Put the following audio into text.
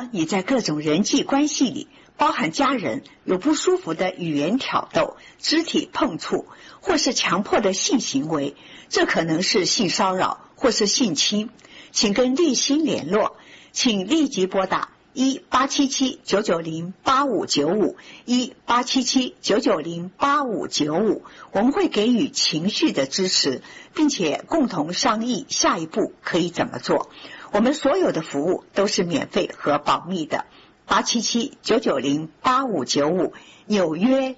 你在各种人际关系里，包含家人，有不舒服的语言挑逗、肢体碰触，或是强迫的性行为，这可能是性骚扰或是性侵，请跟立新联络，请立即拨打1-877-990-8595 1-877-990-8595，我们会给予情绪的支持，并且共同商议下一步可以怎么做。我们所有的服务都是免费和保密的。877-990-8595，纽约